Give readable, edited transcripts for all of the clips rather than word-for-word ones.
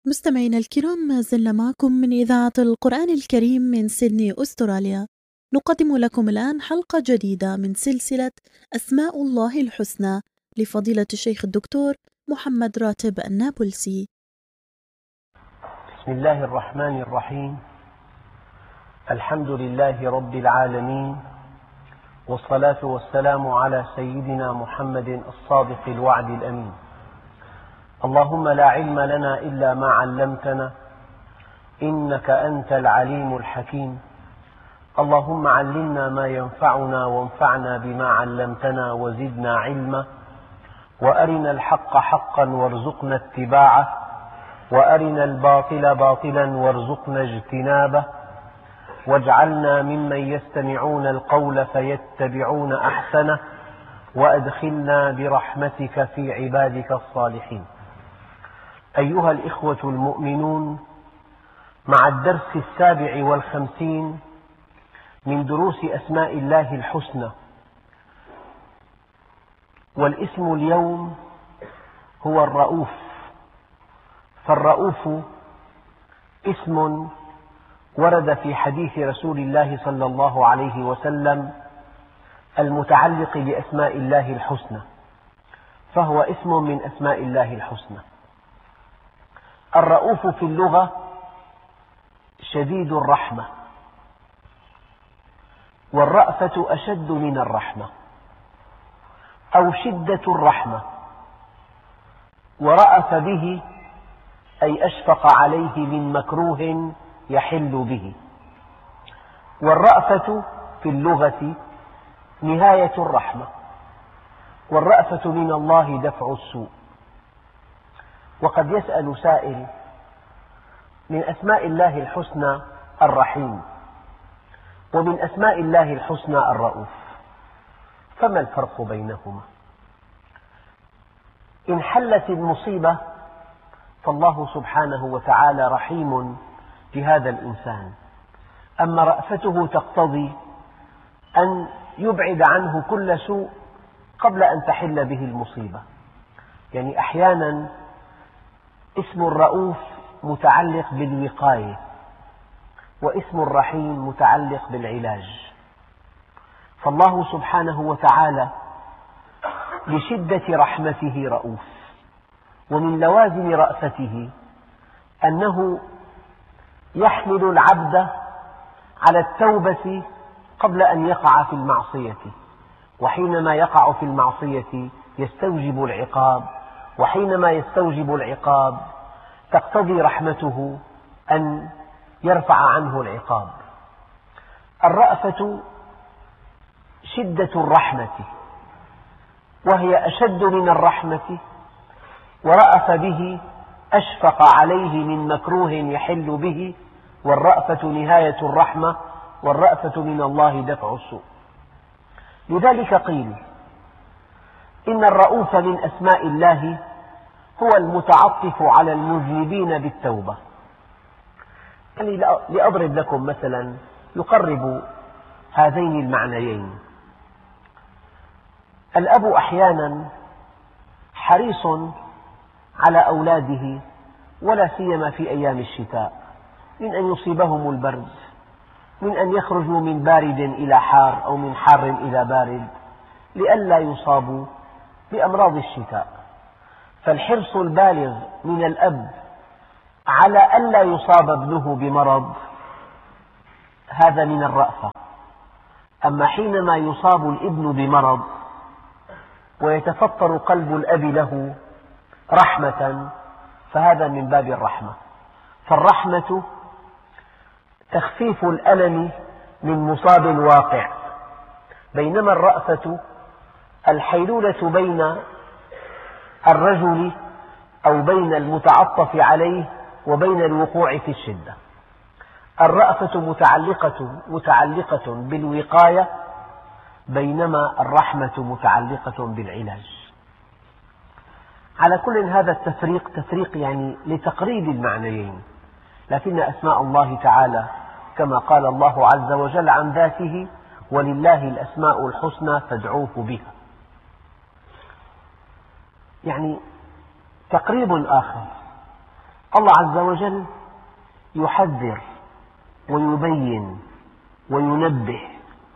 مستمعينا الكرام، ما زلنا معكم من إذاعة القرآن الكريم من سيدني أستراليا. نقدم لكم الآن حلقة جديدة من سلسلة أسماء الله الحسنى لفضيلة الشيخ الدكتور محمد راتب النابلسي. بسم الله الرحمن الرحيم. الحمد لله رب العالمين، والصلاة والسلام على سيدنا محمد الصادق الوعد الأمين. اللهم لا علم لنا إلا ما علمتنا، إنك أنت العليم الحكيم. اللهم علمنا ما ينفعنا وانفعنا بما علمتنا وزدنا علما، وأرنا الحق حقا وارزقنا اتباعه، وأرنا الباطل باطلا وارزقنا اجتنابه، واجعلنا ممن يستمعون القول فيتبعون أحسنه، وأدخلنا برحمتك في عبادك الصالحين. أيها الإخوة المؤمنون، مع الدرس 57 من دروس أسماء الله الحسنى، والاسم اليوم هو الرؤوف. فالرؤوف اسم ورد في حديث رسول الله صلى الله عليه وسلم المتعلق بأسماء الله الحسنى، فهو اسم من أسماء الله الحسنى. الرؤوف في اللغة شديد الرحمة، والرأفة أشد من الرحمة أو شدة الرحمة، ورأف به أي أشفق عليه من مكروه يحل به. والرأفة في اللغة نهاية الرحمة، والرأفة من الله دفع السوء. وقد يسأل سائل: من أسماء الله الحسنى الرحيم، ومن أسماء الله الحسنى الرؤوف، فما الفرق بينهما؟ إن حلت المصيبة فالله سبحانه وتعالى رحيم بهذا الإنسان، أما رأفته تقتضي أن يبعد عنه كل سوء قبل أن تحل به المصيبة. يعني أحيانا اسم الرؤوف متعلق بالوقاية، واسم الرحيم متعلق بالعلاج. فالله سبحانه وتعالى لشدة رحمته رؤوف، ومن لوازم رأفته أنه يحمل العبد على التوبة قبل أن يقع في المعصية، وحينما يقع في المعصية يستوجب العقاب، وحينما يستوجب العقاب تقتضي رحمته أن يرفع عنه العقاب. الرأفة شدة الرحمة، وهي أشد من الرحمة، ورأف به أشفق عليه من مكروه يحل به، والرأفة نهاية الرحمة، والرأفة من الله دفع السوء. لذلك قيل إن الرؤوف من أسماء الله هو المتعطف على المذنبين بالتوبة. يعني لأضرب لكم مثلا يقرب هذين المعنيين. الأب أحيانا حريص على أولاده، ولا سيما في أيام الشتاء، من أن يصيبهم البرد، من أن يخرجوا من بارد إلى حار أو من حار إلى بارد، لئلا يصابوا بأمراض الشتاء. فالحرص البالغ من الأب على ألا يصاب ابنه بمرض هذا من الرأفة. أما حينما يصاب الابن بمرض ويتفطر قلب الأب له رحمة، فهذا من باب الرحمة. فالرحمة تخفيف الألم من مصاب واقع، بينما الرأفة الحيلولة بين الرجل أو بين المتعطف عليه وبين الوقوع في الشدة. الرأفة متعلقة بالوقاية، بينما الرحمة متعلقة بالعلاج. على كل هذا التفريق تفريق يعني لتقريب المعنيين، لكن أسماء الله تعالى كما قال الله عز وجل عن ذاته: ولله الأسماء الحسنى فادعوه بها. يعني تقريب آخر الله عز وجل يحذر ويبين وينبه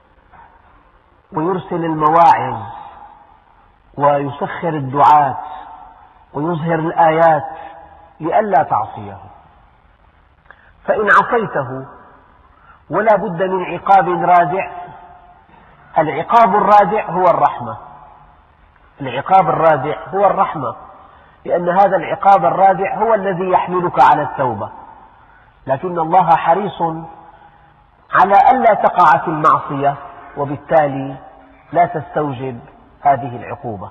ويرسل المواعظ ويسخر الدعاة ويظهر الآيات لئلا تعصيه، فإن عصيته ولا بد من عقاب رادع. العقاب الرادع هو الرحمة، العقاب الرادع هو الرحمة، لأن هذا العقاب الرادع هو الذي يحملك على التوبة، لكن الله حريص على ألا تقع في المعصية، وبالتالي لا تستوجب هذه العقوبة.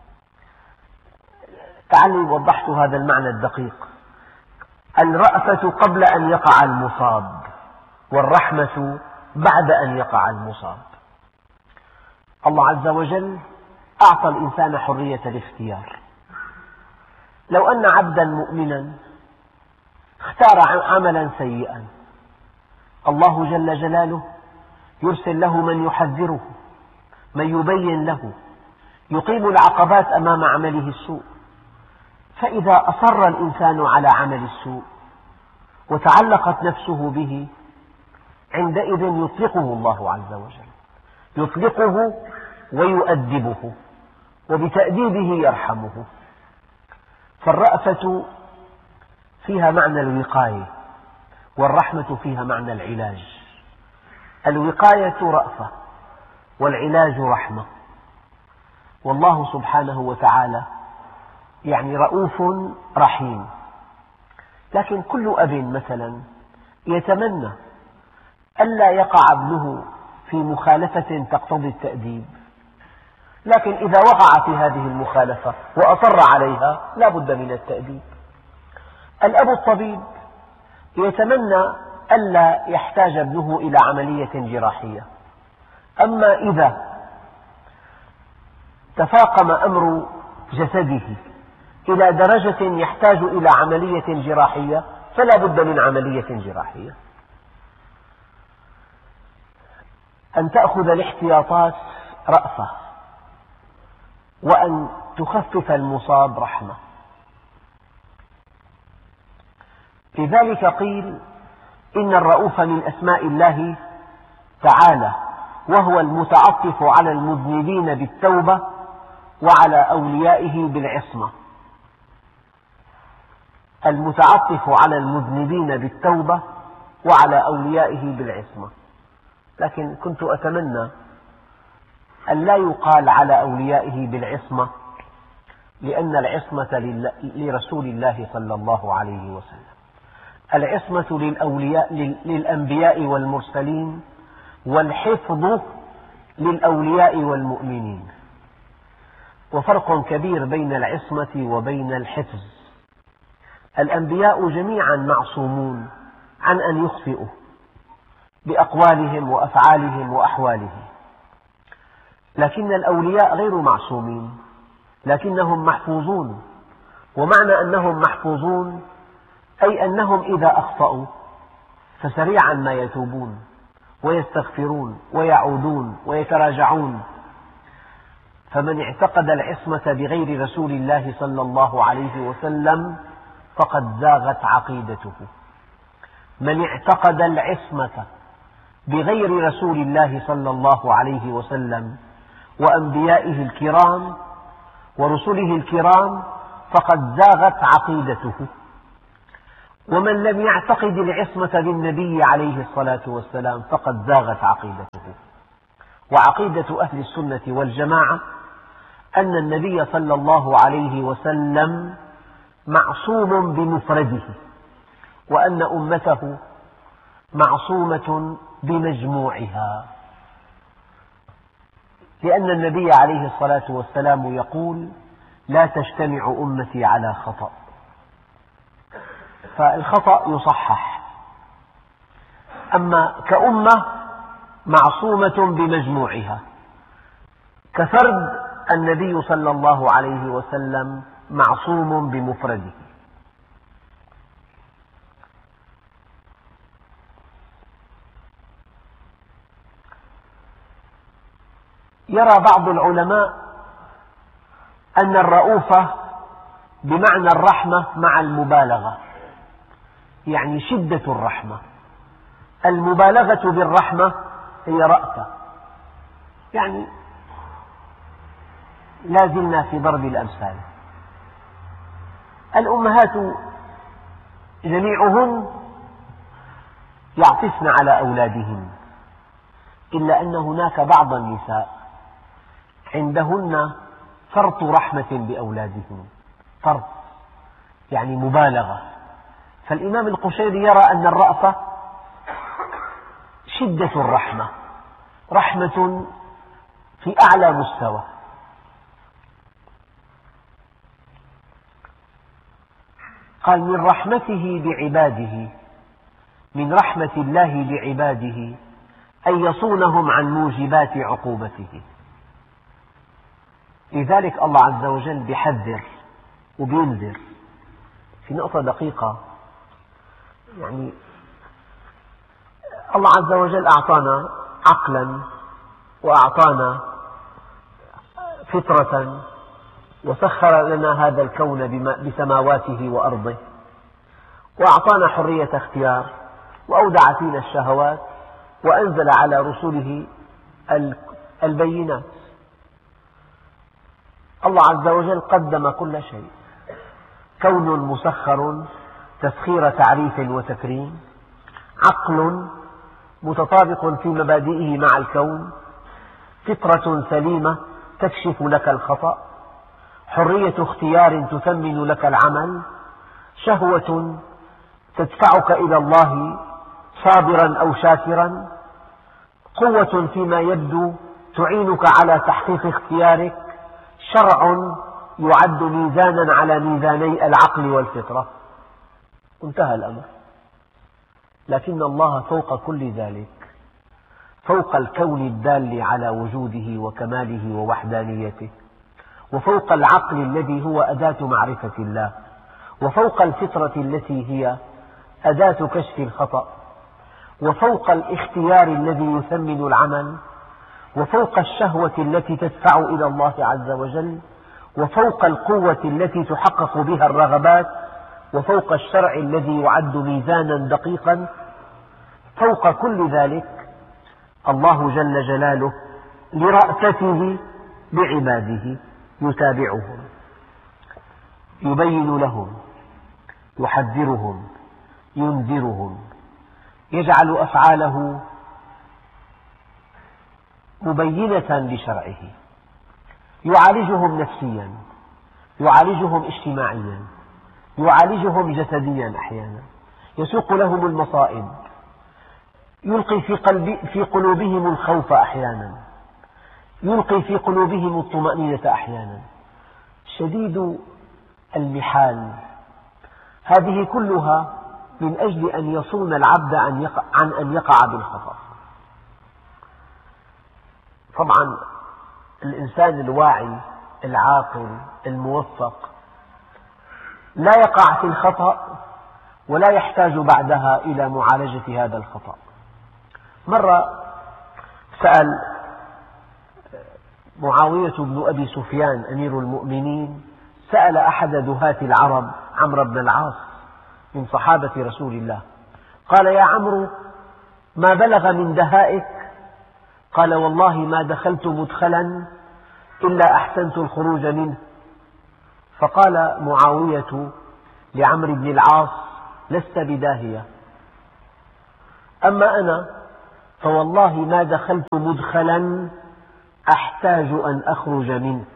لعلي وضحت هذا المعنى الدقيق. الرأفة قبل أن يقع المصاب، والرحمة بعد أن يقع المصاب. الله عز وجل أعطى الإنسان حرية الاختيار. لو أن عبدا مؤمنا اختار عملا سيئا، الله جل جلاله يرسل له من يحذره، من يبين له، يقيم العقبات أمام عمله السوء. فإذا أصر الإنسان على عمل السوء وتعلقت نفسه به، عندئذ يطلقه الله عز وجل، يطلقه ويؤدبه، وبتأديبه يرحمه. فالرأفة فيها معنى الوقاية، والرحمة فيها معنى العلاج. الوقاية رأفة، والعلاج رحمة. والله سبحانه وتعالى رؤوف رحيم، لكن كل أب مثلا يتمنى ألا يقع ابنه في مخالفة تقتضي التأديب، لكن إذا وقع في هذه المخالفة وأصر عليها لا بد من التأديب. الأب الطبيب يتمنى ألا يحتاج ابنه إلى عملية جراحية، أما إذا تفاقم أمر جسده إلى درجة يحتاج إلى عملية جراحية فلا بد من عملية جراحية. أن تأخذ الاحتياطات رأفة، وأن تخفف المصاب رحمة. لذلك قيل إن الرؤوف من أسماء الله تعالى، وهو المتعطف على المذنبين بالتوبة وعلى أوليائه بالعصمة. المتعطف على المذنبين بالتوبة وعلى أوليائه بالعصمة. لكن كنت أتمنى أن لا يقال على أوليائه بالعصمة، لأن العصمة لرسول الله صلى الله عليه وسلم. العصمة للأنبياء والمرسلين، والحفظ للأولياء والمؤمنين. وفرق كبير بين العصمة وبين الحفظ. الأنبياء جميعا معصومون عن أن يخطئوا بأقوالهم وأفعالهم وأحوالهم، لكن الأولياء غير معصومين، لكنهم محفوظون. ومعنى أنهم محفوظون أي أنهم إذا أخطأوا فسريعا ما يتوبون ويستغفرون ويعودون ويتراجعون. فمن اعتقد العصمة بغير رسول الله صلى الله عليه وسلم فقد زاغت عقيدته. من اعتقد العصمة بغير رسول الله صلى الله عليه وسلم وأنبيائه الكرام ورسله الكرام فقد زاغت عقيدته. ومن لم يعتقد العصمة بالنبي عليه الصلاة والسلام فقد زاغت عقيدته. وعقيدة أهل السنة والجماعة أن النبي صلى الله عليه وسلم معصوم بمفرده، وأن أمته معصومة بمجموعها، لأن النبي عليه الصلاة والسلام يقول: لا تجتمع أمتي على خطأ. فالخطأ يصحح، أما كأمة معصومة بمجموعها. كفرد النبي صلى الله عليه وسلم معصوم بمفرده. يرى بعض العلماء أن الرؤوفة بمعنى الرحمة مع المبالغة، يعني شدة الرحمة. المبالغة بالرحمة هي رأفة. يعني لا زلنا في ضرب الأمثال. الأمهات جميعهن يعطفن على أولادهن، إلا أن هناك بعض النساء عندهن فرط رحمة بأولادهن، فرط يعني مبالغة. فالإمام القشيري يرى أن الرأفة شدة الرحمة، رحمة في أعلى مستوى. قال: من رحمته بعباده، من رحمة الله بعباده أن يصونهم عن موجبات عقوبته. لذلك الله عز وجل بيحذر وبينذر. في نقطة دقيقة، يعني الله عز وجل أعطانا عقلا وأعطانا فطرة وسخر لنا هذا الكون بسماواته وأرضه، وأعطانا حرية اختيار، وأودع فينا الشهوات، وأنزل على رسله البينات. الله عز وجل قدم كل شيء، كون مسخر تسخير تعريف وتكريم، عقل متطابق في مبادئه مع الكون، فطرة سليمة تكشف لك الخطأ، حرية اختيار تثمن لك العمل، شهوة تدفعك إلى الله صابرا أو شاكرا، قوة فيما يبدو تعينك على تحقيق اختيارك، شرع يعد ميزانا على ميزاني العقل والفطرة. انتهى الأمر. لكن الله فوق كل ذلك، فوق الكون الدال على وجوده وكماله ووحدانيته، وفوق العقل الذي هو أداة معرفة الله، وفوق الفطرة التي هي أداة كشف الخطأ، وفوق الاختيار الذي يثمن العمل، وفوق الشهوة التي تدفع إلى الله عز وجل، وفوق القوة التي تحقق بها الرغبات، وفوق الشرع الذي يعد ميزانا دقيقا، فوق كل ذلك الله جل جلاله لرأفته بعباده يتابعهم، يبين لهم، يحذرهم، ينذرهم، يجعل أفعاله مبينة لشرعه، يعالجهم نفسيا، يعالجهم اجتماعيا، يعالجهم جسديا أحيانا، يسوق لهم المصائب، يلقي في قلوبهم الخوف أحيانا، يلقي في قلوبهم الطمأنينة أحيانا. شديد المحال. هذه كلها من أجل أن يصون العبد عن أن يقع بالخطأ. طبعا الإنسان الواعي العاقل الموفق لا يقع في الخطأ ولا يحتاج بعدها إلى معالجة هذا الخطأ. مرة سأل معاوية بن أبي سفيان أمير المؤمنين، سأل أحد دهاة العرب عمرو بن العاص من صحابة رسول الله، قال: يا عمرو، ما بلغ من دهائك؟ قال: والله ما دخلت مدخلا إلا أحسنت الخروج منه. فقال معاوية لعمرو بن العاص: لست بداهية، أما أنا فوالله ما دخلت مدخلا أحتاج أن أخرج منه.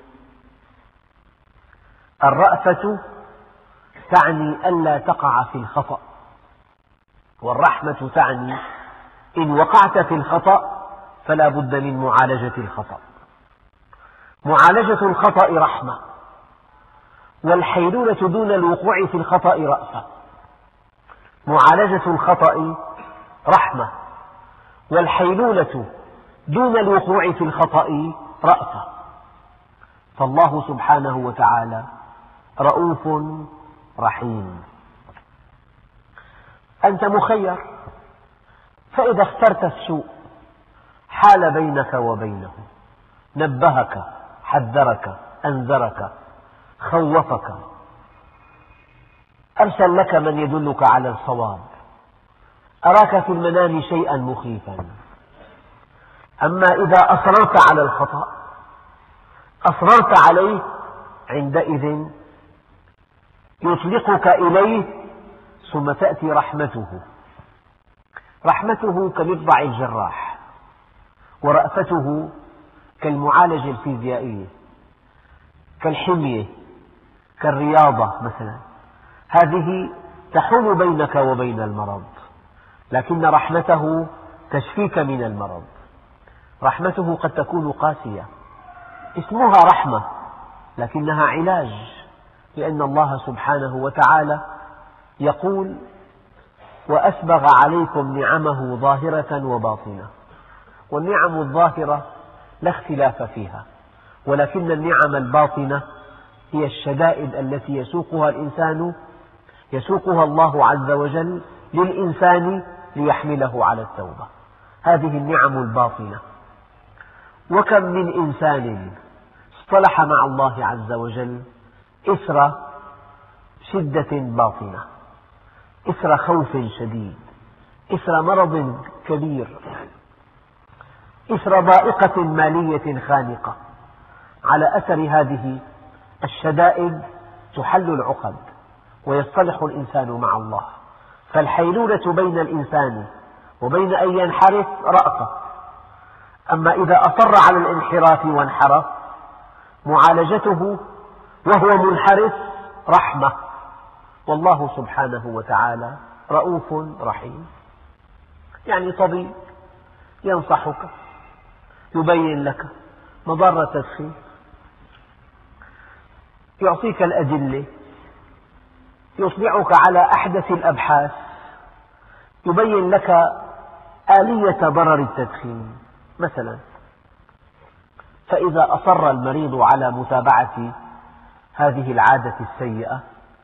الرأفة تعني ألا تقع في الخطأ، والرحمة تعني إن وقعت في الخطأ فلا بد من معالجة الخطأ. معالجة الخطأ رحمة، والحيلولة دون الوقوع في الخطأ رأفة. معالجة الخطأ رحمة، والحيلولة دون الوقوع في الخطأ رأفة. فالله سبحانه وتعالى رؤوف رحيم. أنت مخير، فإذا اخترت السوء حال بينك وبينه، نبهك، حذرك، أنذرك، خوفك، أرسل لك من يدلك على الصواب، أراك في المنام شيئا مخيفا. أما إذا أصررت على الخطأ، أصررت عليه، عندئذ يطلقك إليه، ثم تأتي رحمته. رحمته كمطبع الجراح، ورأفته كالمعالجة الفيزيائية، كالحمية، كالرياضة مثلا. هذه تحول بينك وبين المرض، لكن رحمته تشفيك من المرض. رحمته قد تكون قاسية، اسمها رحمة لكنها علاج، لأن الله سبحانه وتعالى يقول: وأسبغ عليكم نعمه ظاهرة وباطنة. والنعم الظاهرة لا اختلاف فيها، ولكن النعم الباطنة هي الشدائد التي يسوقها الله عز وجل للإنسان ليحمله على التوبة. هذه النعم الباطنة. وكم من إنسان اصطلح مع الله عز وجل إثر شدة باطنة، إثر خوف شديد، إثر مرض كبير، إثر ضائقة مالية خانقة. على أثر هذه الشدائد تحل العقد ويصطلح الإنسان مع الله. فالحيلولة بين الإنسان وبين أن ينحرف رأفة. أما إذا أصر على الانحراف وانحرف، معالجته وهو منحرف رحمة. والله سبحانه وتعالى رؤوف رحيم. يعني طبيب ينصحك، يبين لك مضار التدخين، يعطيك الأدلة، يطلعك على أحدث الأبحاث، يبين لك آلية ضرر التدخين مثلا. فإذا أصر المريض على متابعة هذه العادة السيئة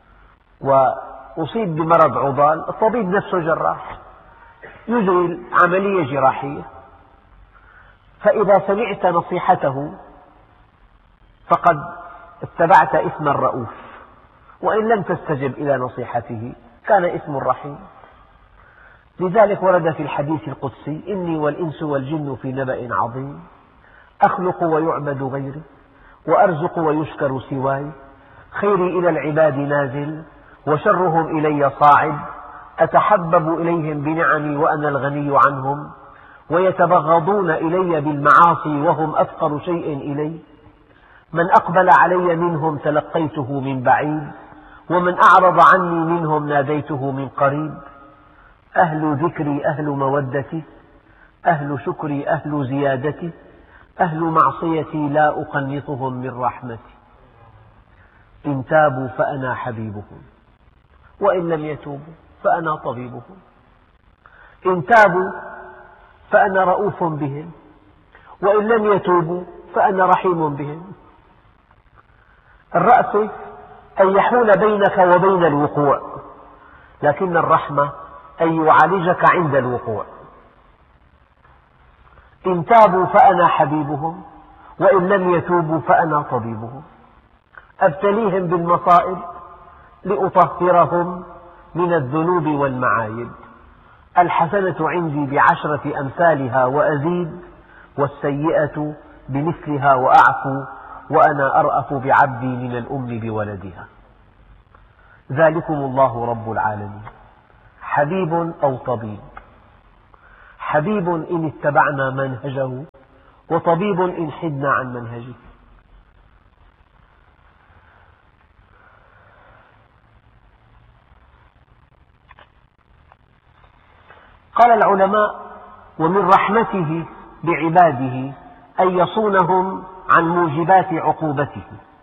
وأصيب بمرض عضال، الطبيب نفسه جراح يجري عملية جراحية، فإذا سمعت نصيحته فقد اتبعت اسم الرؤوف، وإن لم تستجب إلى نصيحته كان اسم الرحيم. لذلك ورد في الحديث القدسي: إني والإنس والجن في نبأ عظيم، أخلق ويعبد غيري، وأرزق ويشكر سواي، خيري إلى العباد نازل، وشرهم إلي صاعد، أتحبب إليهم بنعمي وأنا الغني عنهم، ويتبغضون إلي بالمعاصي وهم أفقر شيء إلي، من أقبل علي منهم تلقيته من بعيد، ومن أعرض عني منهم ناديته من قريب، أهل ذكري أهل مودتي، أهل شكري أهل زيادتي، أهل معصيتي لا أقنطهم من رحمتي، إن تابوا فأنا حبيبهم، وإن لم يتوبوا فأنا طبيبهم، إن تابوا فأنا رؤوف بهم، وإن لم يتوبوا فأنا رحيم بهم. الرأفة أن يحول بينك وبين الوقوع، لكن الرحمة أن يعالجك عند الوقوع. إن تابوا فأنا حبيبهم، وإن لم يتوبوا فأنا طبيبهم. أبتليهم بالمصائب لأطهرهم من الذنوب والمعايب. الحسنة عندي ب10 أمثالها وأزيد، والسيئة بمثلها وأعفو، وأنا أرأف بعبدي من الأم بولدها. ذلكم الله رب العالمين، حبيب أو طبيب. حبيب إن اتبعنا منهجه، وطبيب إن حدنا عن منهجه. قال العلماء: ومن رحمته بعباده أن يصونهم عن موجبات عقوبته،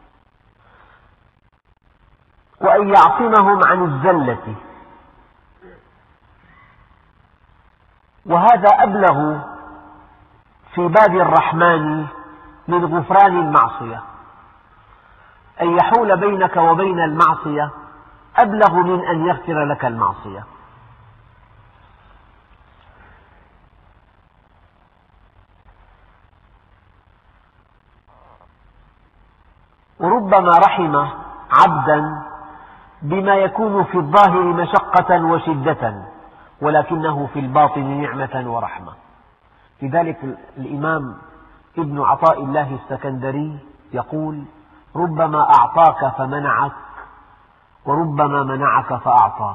وأن يعصمهم عن الزلة، وهذا أبلغ في باب الرحمن من غفران المعصية. أن يحول بينك وبين المعصية أبلغ من أن يغفر لك المعصية. وربما رحم عبدا بما يكون في الظاهر مشقة وشدة، ولكنه في الباطن نعمة ورحمة. لذلك الإمام ابن عطاء الله السكندري يقول: ربما أعطاك فمنعك، وربما منعك فأعطاك.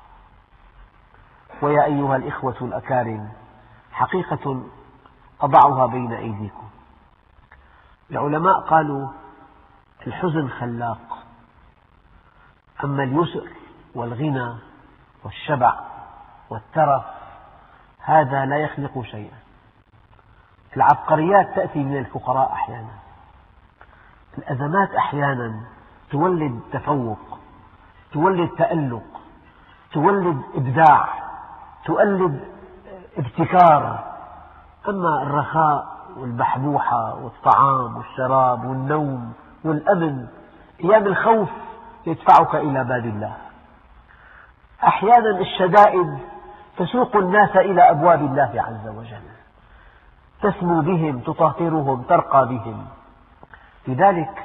ويا أيها الإخوة الأكارم، حقيقة أضعها بين أيديكم. العلماء قالوا: الحزن خلاق، أما اليسر والغنى والشبع والترف هذا لا يخلق شيئا. العبقريات تأتي من الفقراء أحيانا. الأزمات أحيانا تولد تفوق، تولد تألق، تولد إبداع، تولد ابتكار. أما الرخاء والبحبوحة والطعام والشراب والنوم والأمن، أيام الخوف يدفعك إلى باب الله. أحيانا الشدائد تسوق الناس إلى أبواب الله عز وجل، تسمو بهم، تطهرهم، ترقى بهم. لذلك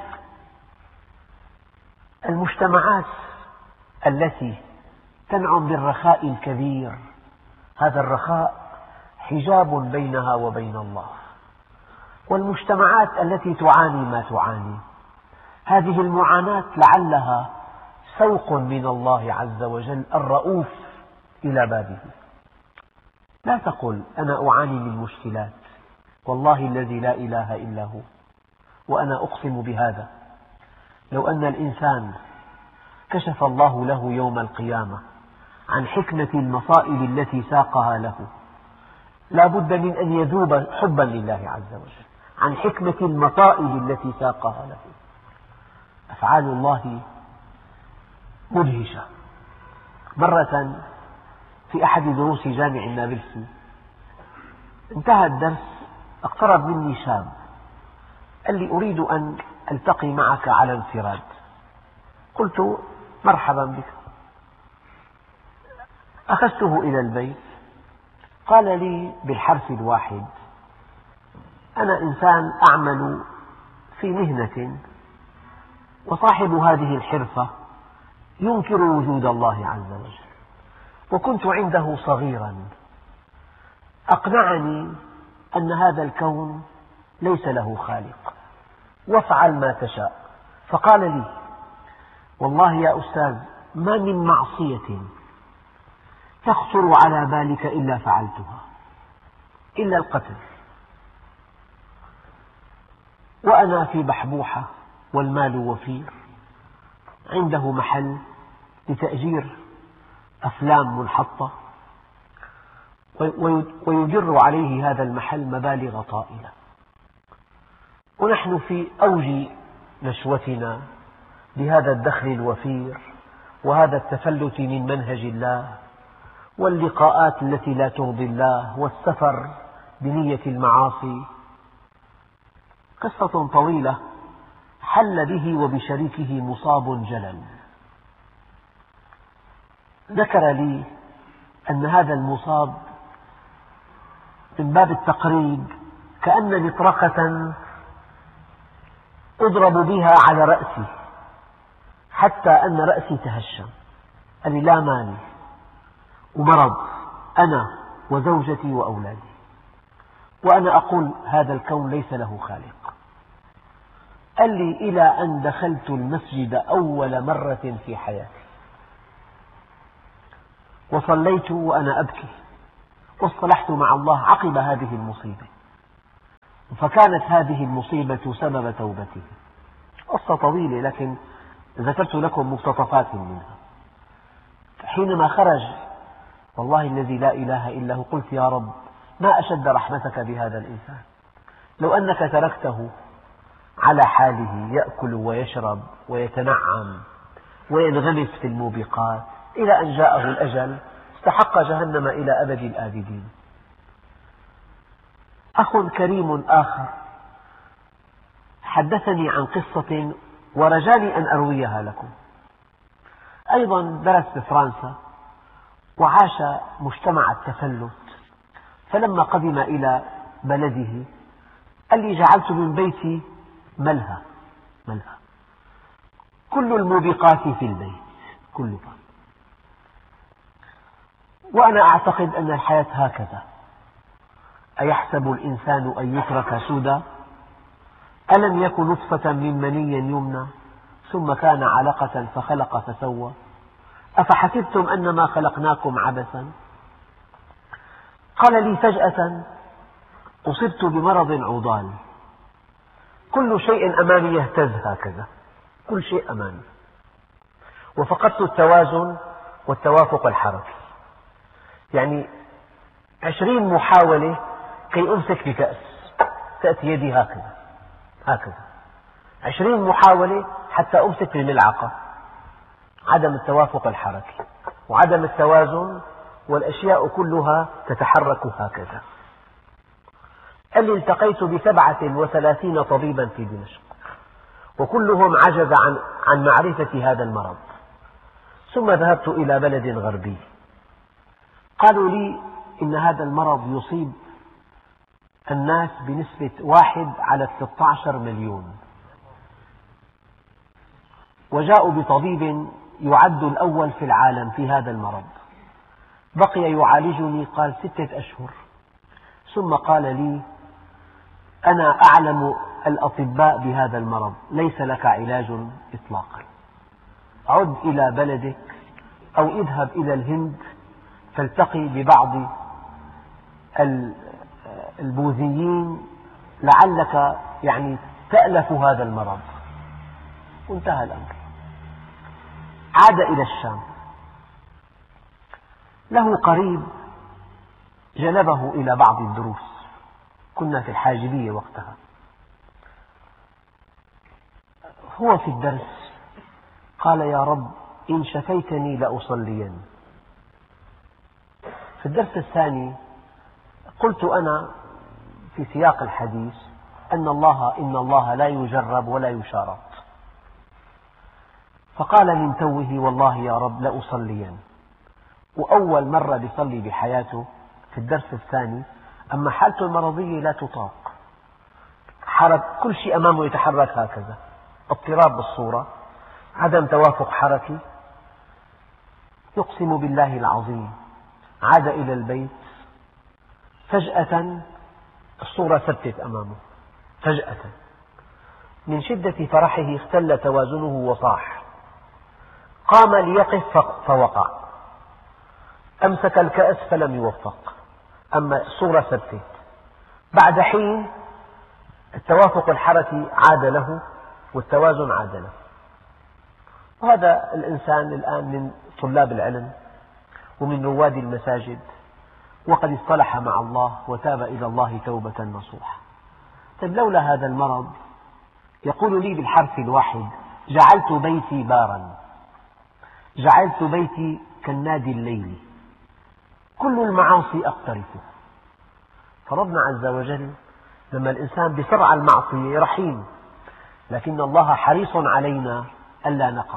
المجتمعات التي تنعم بالرخاء الكبير، هذا الرخاء حجاب بينها وبين الله. والمجتمعات التي تعاني ما تعاني، هذه المعاناة لعلها سوق من الله عز وجل الرؤوف إلى بابه. لا تقل أنا أعاني من مشكلات، والله الذي لا إله إلا هو، وأنا أقسم بهذا، لو أن الإنسان كشف الله له يوم القيامة عن حكمة المصائب التي ساقها له، لا بد من أن يذوب حبا لله عز وجل عن حكمة المصائب التي ساقها له. أفعال الله مدهشة. مرة في أحد دروس جامع النابلسي انتهى الدرس، اقترب مني شاب قال لي: أريد أن ألتقي معك على انفراد. قلت: مرحبا بك. أخذته إلى البيت، قال لي بالحرف الواحد: أنا إنسان أعمل في مهنة، وصاحب هذه الحرفة ينكر وجود الله عز وجل، وكنت عنده صغيرا، أقنعني أن هذا الكون ليس له خالق، وافعل ما تشاء. فقال لي: والله يا أستاذ، ما من معصية تخطر على بالك إلا فعلتها، إلا القتل. وأنا في بحبوحة والمال وفير، عنده محل لتأجير أفلام منحطة، ويجر عليه هذا المحل مبالغ طائلة، ونحن في أوج نشوتنا بهذا الدخل الوفير وهذا التفلت من منهج الله، واللقاءات التي لا ترضي الله، والسفر بنية المعاصي. قصة طويلة حل به وبشريكه مصاب جلل. ذكر لي أن هذا المصاب من باب التقريب كأن مطرقة أضرب بها على رأسي حتى أن رأسي تهشم. قال لي: لا مال ومرض، أنا وزوجتي وأولادي، وأنا أقول هذا الكون ليس له خالق. قال لي: إلى أن دخلت المسجد أول مرة في حياتي، وصليت وأنا أبكي، واصطلحت مع الله عقب هذه المصيبة، فكانت هذه المصيبة سبب توبته. قصة طويلة لكن ذكرت لكم مقتطفات منها. حينما خرج، والله الذي لا إله إلا هو، قلت: يا رب، ما أشد رحمتك بهذا الإنسان، لو أنك تركته على حاله يأكل ويشرب ويتنعم وينغمس في الموبقات إلى أن جاءه الأجل، استحق جهنم إلى أبد الآبدين. أخ كريم آخر حدثني عن قصة ورجاني أن أرويها لكم. أيضا درس بفرنسا وعاش مجتمع التفلت، فلما قدم إلى بلده قال لي: جعلت من بيتي ملهى، كل الموبقات في البيت، كلها. وأنا أعتقد أن الحياة هكذا. أيحسب الإنسان أن يترك سدى؟ ألم يك نطفة من مني يمنى ثم كان علقة فخلق فسوى أفحسبتم أنما خلقناكم عبثا. قال لي فجأة أصبت بمرض عضال، كل شيء أمامي يهتز هكذا، كل شيء أمامي، وفقدت التوازن والتوافق الحركي. يعني 20 محاولة كي أمسك بكأس تأتي يدي هكذا 20 محاولة حتى أمسك بملعقة. عدم التوافق الحركي وعدم التوازن، والأشياء كلها تتحرك هكذا. قال لي التقيت ب37 طبيبا في دمشق، وكلهم عجز عن معرفة هذا المرض. ثم ذهبت إلى بلد غربي، قالوا لي إن هذا المرض يصيب الناس بنسبة 1/13 مليون، وجاءوا بطبيب يعد الأول في العالم في هذا المرض، بقي يعالجني قال 6 أشهر، ثم قال لي أنا أعلم الأطباء بهذا المرض، ليس لك علاج إطلاقا، عد إلى بلدك أو اذهب إلى الهند تلتقي ببعض البوذيين لعلك تألف هذا المرض. وانتهى الأمر. عاد إلى الشام، له قريب جلبه إلى بعض الدروس، كنا في الحاجبية وقتها. هو في الدرس قال يا رب إن شفيتني لأصلين. في الدرس الثاني قلت أنا في سياق الحديث إن الله لا يجرب ولا يشارط، فقال من توه والله يا رب لأصلين. وأول مرة بيصلي بحياته في الدرس الثاني، أما حالته المرضية لا تطاق، كل شيء أمامه يتحرك هكذا، اضطراب بالصورة، عدم توافق حركي. يقسم بالله العظيم عاد إلى البيت فجأة الصورة ثبتت أمامه، فجأة من شدة فرحه اختل توازنه وصاح، قام ليقف فوقع، أمسك الكأس فلم يوفق، أما الصورة ثبتت. بعد حين التوافق الحركي عاد له والتوازن عاد له. وهذا الإنسان الآن من طلاب العلم ومن رواد المساجد، وقد اصطلح مع الله وتاب إلى الله توبة نصوحة. طيب لولا هذا المرض، يقول لي بالحرف الواحد جعلت بيتي بارا، جعلت بيتي كالنادي الليلي، كل المعاصي أقترفه. فربنا عز وجل لما الإنسان بصر على المعصية رحيم، لكن الله حريص علينا ألا نقع.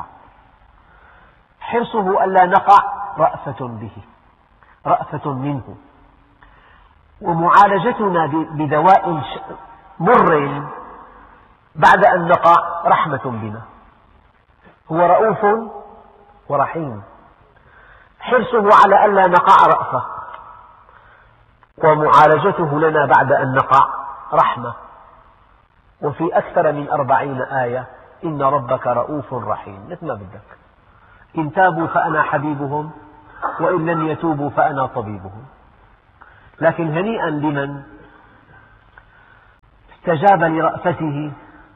حرصه ألا نقع رأفة به، رأفة منه، ومعالجتنا بدواء مر بعد أن نقع رحمة بنا. هو رؤوف ورحيم، حرصه على ألا نقع رأفة، ومعالجته لنا بعد أن نقع رحمة. وفي أكثر من 40 آية إن ربك رؤوف رحيم، مثل ما بدك، إن تابوا فأنا حبيبهم وإن لم يتوبوا فأنا طبيبهم. لكن هنيئا لمن استجاب لرأفته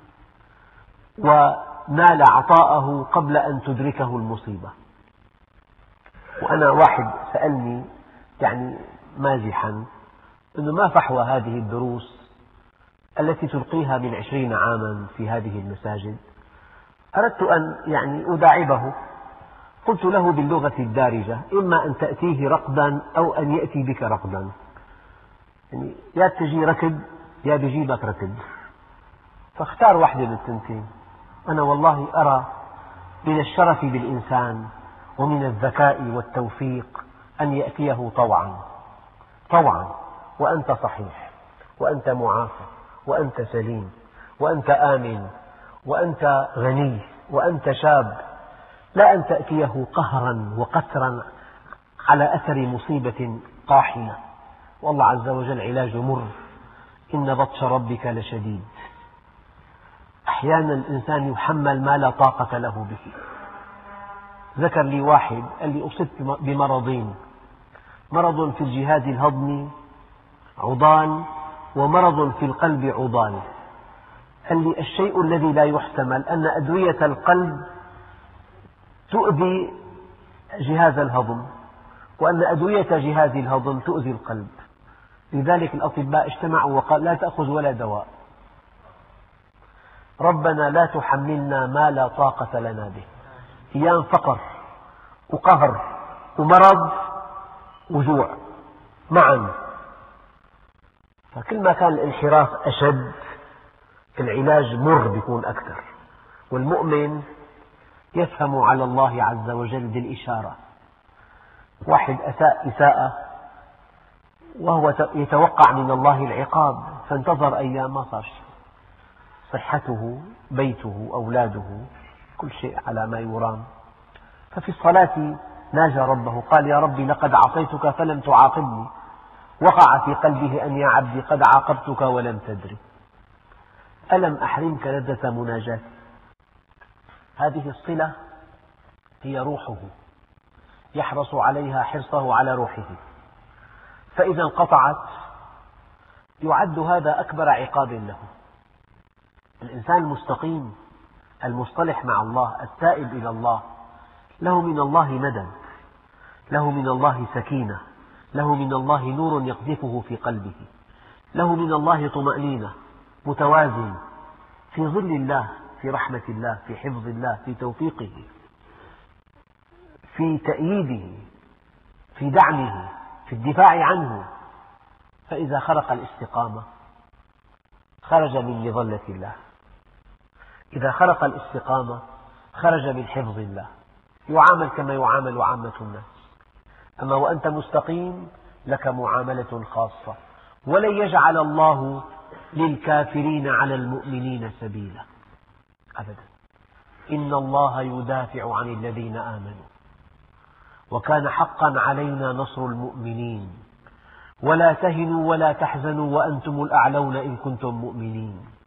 ونال عطاءه قبل أن تدركه المصيبة. وأنا واحد سألني مازحا أنه ما فحوى هذه الدروس التي تلقيها من 20 عاما في هذه المساجد. أردت أن أداعبه، قلت له باللغة الدارجة إما أن تأتيه ركضا أو أن يأتي بك ركضا، يا تجي ركض يا بيجيبك ركض، فاختار واحدة من الثنتين. أنا والله أرى من الشرف بالإنسان ومن الذكاء والتوفيق أن يأتيه طوعا وأنت صحيح وأنت معافى وأنت سليم وأنت آمن وأنت غني وأنت شاب، لا أن تأتيه قهرا وقسرا على أثر مصيبة قاحمة، والله عز وجل علاج مر، إن بطش ربك لشديد. أحيانا الإنسان يحمل ما لا طاقة له به. ذكر لي واحد قال لي أصبت بمرضين، مرض في الجهاز الهضمي عضال، ومرض في القلب عضال. قال لي الشيء الذي لا يحتمل أن أدوية القلب تؤذي جهاز الهضم، وأن أدوية جهاز الهضم تؤذي القلب. لذلك الأطباء اجتمعوا وقال لا تأخذ ولا دواء. ربنا لا تحملنا ما لا طاقة لنا به. أيام فقر وقهر ومرض وجوع معا، فكل ما كان الانحراف أشد العلاج مر بيكون أكثر. والمؤمن يفهم على الله عز وجل بالإشارة. واحد أساء إساءة وهو يتوقع من الله العقاب، فانتظر أيام ما صار شيء، صحته، بيته، أولاده، كل شيء على ما يرام. ففي الصلاة ناجى ربه قال يا ربي لقد عصيتك فلم تعاقبني، وقع في قلبه أن يا عبدي قد عاقبتك ولم تدري، ألم أحرمك لذة مناجاتي. هذه الصلة هي روحه، يحرص عليها حرصه على روحه، فإذا انقطعت يعد هذا أكبر عقاب له. الإنسان المستقيم المصطلح مع الله التائب إلى الله له من الله مدد، له من الله سكينة، له من الله نور يقذفه في قلبه، له من الله طمأنينة، متوازن في ظل الله، في رحمة الله، في حفظ الله، في توفيقه، في تأييده، في دعمه، في الدفاع عنه. فإذا خرق الاستقامة خرج من مظلة الله، إذا خرق الاستقامة خرج من حفظ الله، يعامل كما يعامل عامة الناس. أما وأنت مستقيم لك معاملة خاصة، ولن يجعل الله للكافرين على المؤمنين سبيلا أبدا. إن الله يدافع عن الذين آمنوا وكان حقا علينا نصر المؤمنين ولا تهنوا ولا تحزنوا وأنتم الأعلون إن كنتم مؤمنين.